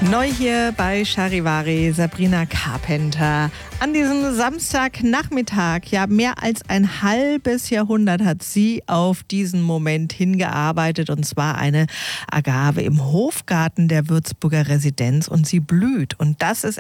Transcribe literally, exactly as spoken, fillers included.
Neu hier bei Charivari, Sabrina Carpenter. An diesem Samstagnachmittag, ja mehr als ein halbes Jahrhundert hat sie auf diesen Moment hingearbeitet, und zwar eine Agave im Hofgarten der Würzburger Residenz, und sie blüht. Und das ist